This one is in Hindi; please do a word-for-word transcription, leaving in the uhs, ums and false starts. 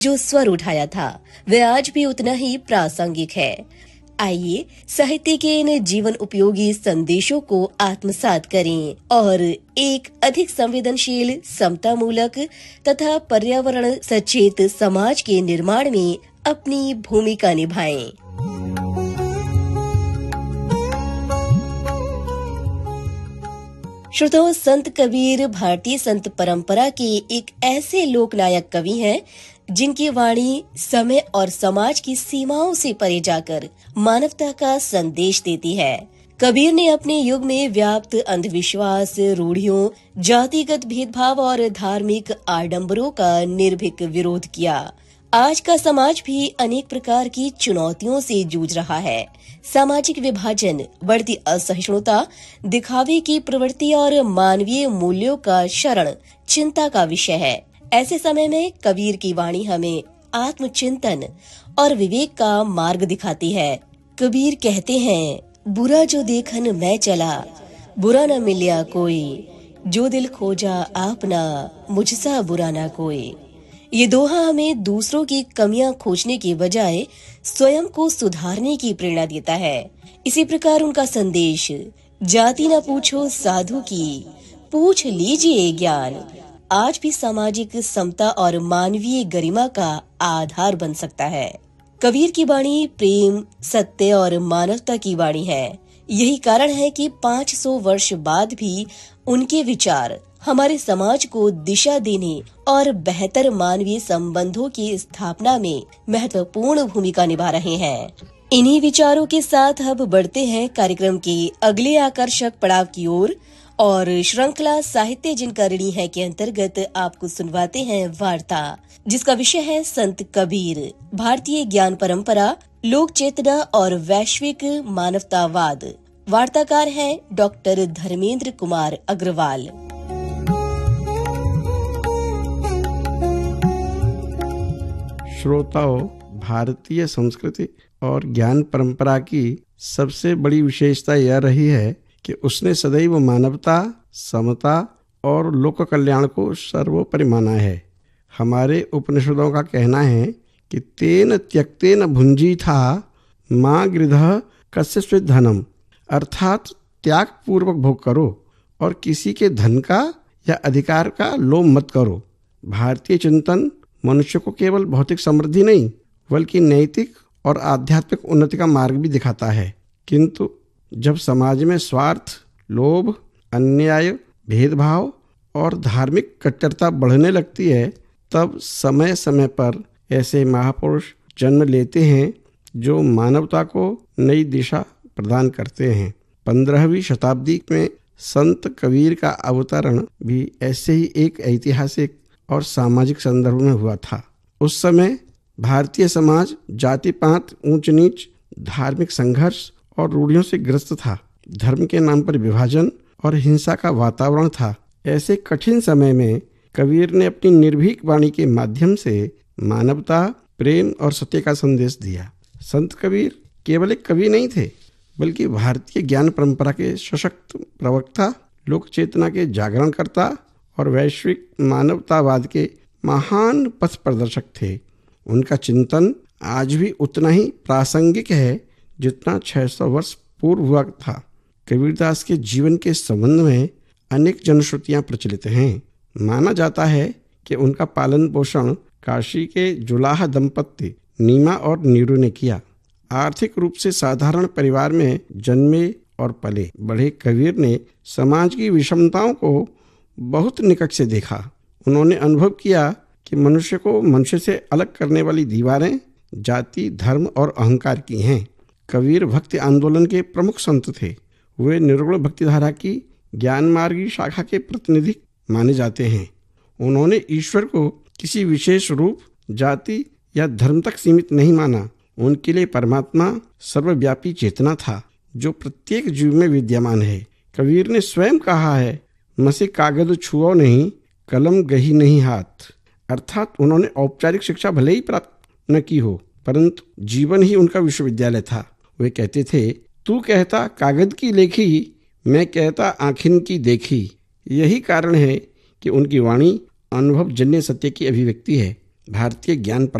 जो स्वर उठाया था वह आज भी उतना ही प्रासंगिक है। आइए साहित्य के इन जीवन उपयोगी संदेशों को आत्मसात करें और एक अधिक संवेदनशील, समतामूलक तथा पर्यावरण सचेत समाज के निर्माण में अपनी भूमिका निभाएं। श्रोताओं, संत कबीर भारतीय संत परंपरा के एक ऐसे लोकनायक कवि हैं जिनकी वाणी समय और समाज की सीमाओं से परे जाकर मानवता का संदेश देती है। कबीर ने अपने युग में व्याप्त अंधविश्वास, रूढ़ियों, जातिगत भेदभाव और धार्मिक आडंबरों का निर्भीक विरोध किया। आज का समाज भी अनेक प्रकार की चुनौतियों से जूझ रहा है। सामाजिक विभाजन, बढ़ती असहिष्णुता, दिखावे की प्रवृत्ति और मानवीय मूल्यों का क्षरण चिंता का विषय है। ऐसे समय में कबीर की वाणी हमें आत्मचिंतन और विवेक का मार्ग दिखाती है। कबीर कहते हैं, बुरा जो देखन मैं चला, बुरा न मिलिया कोई, जो दिल खोजा आपना, मुझसा बुरा न कोई। ये दोहा हमें दूसरों की कमियां खोजने के बजाय स्वयं को सुधारने की प्रेरणा देता है। इसी प्रकार उनका संदेश, जाति न पूछो साधु की, पूछ लीजिए ज्ञान, आज भी सामाजिक समता और मानवीय गरिमा का आधार बन सकता है। कबीर की वाणी प्रेम, सत्य और मानवता की वाणी है। यही कारण है कि पाँच सौ वर्ष बाद भी उनके विचार हमारे समाज को दिशा देने और बेहतर मानवीय संबंधों की स्थापना में महत्वपूर्ण भूमिका निभा रहे हैं। इन्हीं विचारों के साथ अब बढ़ते हैं कार्यक्रम के अगले आकर्षक पड़ाव की ओर और श्रृंखला साहित्य जिनका ऋणी है के अंतर्गत आपको सुनवाते हैं वार्ता, जिसका विषय है संत कबीर, भारतीय ज्ञान परंपरा, लोक चेतना और वैश्विक मानवतावाद। वार्ताकार हैं डॉक्टर धर्मेंद्र कुमार अग्रवाल। श्रोताओं, भारतीय संस्कृति और ज्ञान परंपरा की सबसे बड़ी विशेषता यह रही है कि उसने सदैव मानवता, समता और लोक कल्याण को सर्वोपरि माना है। हमारे उपनिषदों का कहना है कि तेन त्यक्तेन भुंजी था माँ गृधः कस्यचित् धनम, अर्थात त्याग पूर्वक भोग करो और किसी के धन का या अधिकार का लोभ मत करो। भारतीय चिंतन मनुष्य को केवल भौतिक समृद्धि नहीं बल्कि नैतिक और आध्यात्मिक उन्नति का मार्ग भी दिखाता है। किंतु जब समाज में स्वार्थ, लोभ, अन्याय, भेदभाव और धार्मिक कट्टरता बढ़ने लगती है, तब समय समय पर ऐसे महापुरुष जन्म लेते हैं जो मानवता को नई दिशा प्रदान करते हैं। पंद्रहवीं शताब्दी में संत कबीर का अवतरण भी ऐसे ही एक ऐतिहासिक और सामाजिक संदर्भ में हुआ था। उस समय भारतीय समाज जाति पात, ऊंच नीच, धार्मिक संघर्ष और रूढ़ियों से ग्रस्त था। धर्म के नाम पर विभाजन और हिंसा का वातावरण था। ऐसे कठिन समय में कबीर ने अपनी निर्भीक वाणी के माध्यम से मानवता, प्रेम और सत्य का संदेश दिया। संत कबीर केवल एक कवि नहीं थे बल्कि भारतीय ज्ञान परंपरा के सशक्त प्रवक्ता, लोक चेतना के जागरणकर्ता और वैश्विक मानवतावाद के महान पथ प्रदर्शक थे। उनका चिंतन आज भी उतना ही प्रासंगिक है जितना छह सौ वर्ष पूर्व हुआ था। कबीरदास के जीवन के संबंध में अनेक जनश्रुतियां प्रचलित हैं। माना जाता है कि उनका पालन पोषण काशी के जुलाहा दंपत्ति नीमा और नीरू ने किया। आर्थिक रूप से साधारण परिवार में जन्मे और पले बढ़े कबीर ने समाज की विषमताओं को बहुत निकट से देखा। उन्होंने अनुभव किया कि मनुष्य को मनुष्य से अलग करने वाली दीवारें जाति, धर्म और अहंकार की हैं। कबीर भक्ति आंदोलन के प्रमुख संत थे। वे निर्गुण भक्ति धारा की ज्ञान मार्गी शाखा के प्रतिनिधि माने जाते हैं। उन्होंने ईश्वर को किसी विशेष रूप, जाति या धर्म तक सीमित नहीं माना। उनके लिए परमात्मा सर्वव्यापी चेतना था जो प्रत्येक जीव में विद्यमान है। कबीर ने स्वयं कहा है, मसे कागज छुओ नहीं, कलम गही नहीं हाथ। अर्थात उन्होंने औपचारिक शिक्षा भले ही प्राप्त न की हो, परंतु जीवन ही उनका विश्वविद्यालय था। वे कहते थे, तू कहता कागज की लेखी, मैं कहता आँखिन की देखी। यही कारण है कि उनकी वाणी अनुभव जन्य सत्य की अभिव्यक्ति है। भारतीय ज्ञान